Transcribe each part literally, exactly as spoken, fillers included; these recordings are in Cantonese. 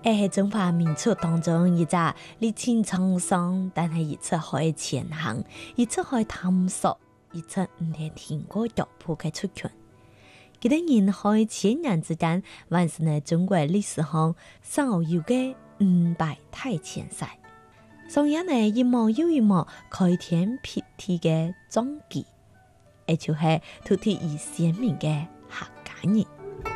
也是中华民族当中一个历经沧桑，但係一直可以前行，一直可以探索，一直唔係停過腳步嘅族群。幾多年喺千年之間，還是喺中國歷史上少有嘅五百大遷徙。上日呢一幕又一幕開天闢地嘅壯舉，也就係土地而鮮明嘅客家人。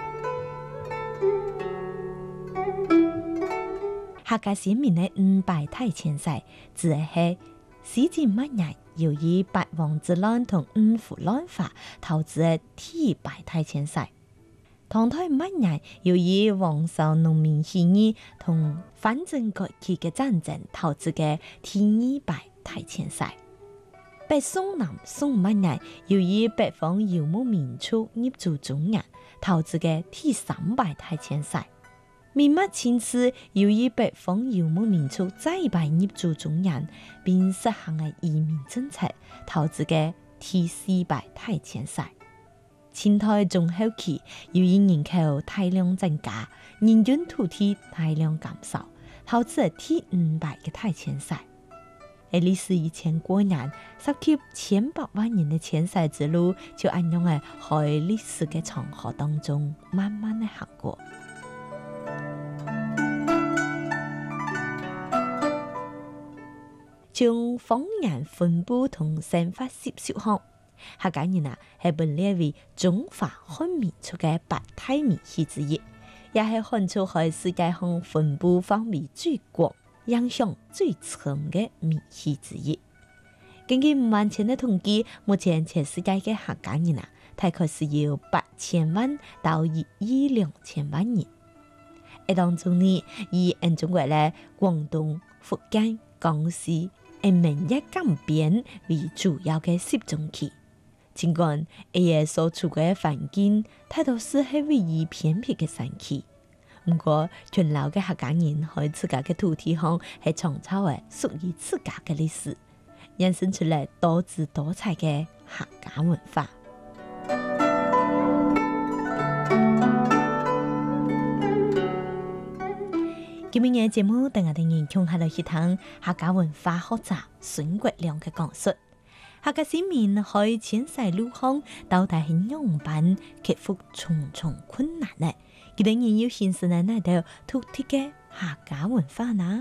客家先民的五百大遷徙，指的係史前末日由於八王之亂同五胡亂華導致的第百大遷徙；唐代末日由於黃巢農民起義同反政改革嘅戰爭導致嘅第二百大遷徙；北宋南宋末日由於北方游牧民族入駐中原導致嘅第三百大遷徙。明末清初，由於北方游牧民族再度入駐中原，並實行嘅移民政策，導致嘅第四百大遷徙。清代中後期，由於人口大量增加，人均土地大量減少，導致第五百嘅大遷徙。喺歷史以前過年，涉及千百萬人嘅遷徙之路，就按樣嘅喺歷史嘅長河當中慢慢嘅行過。從方言分布同生活習俗上，客家人啊係被列為中華漢民族嘅八大民系之一，也係漢族喺世界上分布範圍最廣、影響最深嘅民系之一。根據五萬前嘅統計，目前全世界嘅客家人啊，大概是有八千萬到一億兩千萬人。喺當中呢，以俺中國咧廣東、福建、江西、閩粵江邊為主要嘅集中區，儘管佢所處嘅環境大多數係位於偏僻嘅山區，不過全老嘅客家人喺自家嘅土地上係創造嘅屬於自家嘅歷史，衍生出嚟多姿多彩嘅客家文化。今日嘅節目，等我哋研究下來去聽客家文化學者孫國良嘅講述。客家先民喺遷徙路上到底係樣板克服重重困難呢？佢哋仍要顯示喺呢度獨特嘅客家文化呢？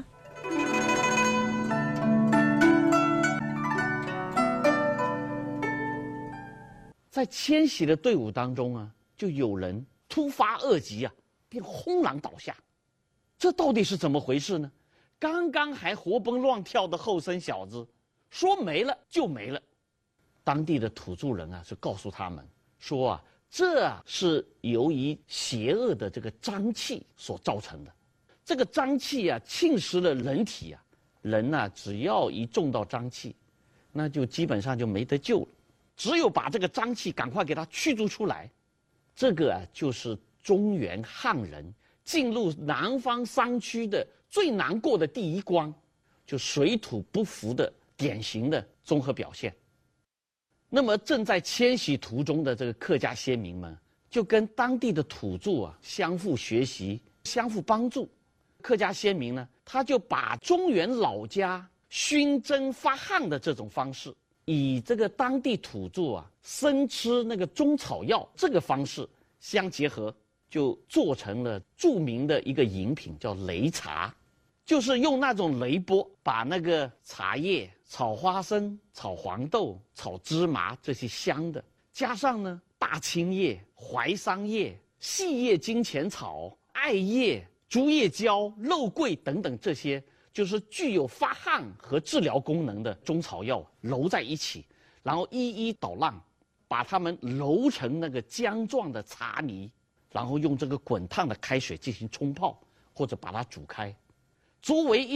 在遷徙的隊伍當中啊，就有人突發惡疾啊，便轟然倒下。這到底是怎麼回事呢？剛剛還活蹦亂跳的後生小子，說沒了就沒了。當地的土著人啊，是告訴他們說啊，這是由於邪惡的這個瘴氣所造成的。這個瘴氣啊，侵蝕了人體啊，人啊，只要一中到瘴氣，那就基本上就沒得救了。只有把這個瘴氣趕快給它驅逐出來，這個啊，就是中原漢人進入南方山區的最難過的第一關，就水土不服的典型的綜合表現。那麼正在遷徙途中的這個客家先民們，就跟當地的土著啊相互學習、相互幫助。客家先民呢，他就把中原老家熏蒸發汗的這種方式，以這個當地土著啊生吃那個中草藥這個方式相結合，就做成了著名的一個飲品，叫擂茶，就是用那種擂缽把那個茶葉炒花生、炒黃豆、炒芝麻這些香的，加上呢大青葉、淮山葉、細葉金錢草、艾葉、竹葉膠、肉桂等等這些，就是具有發汗和治療功能的中草藥揉在一起，然後一一搗爛，把它們揉成那個漿狀的茶泥，然後用這個滾燙的開水進行沖泡，或者把它煮開，作為一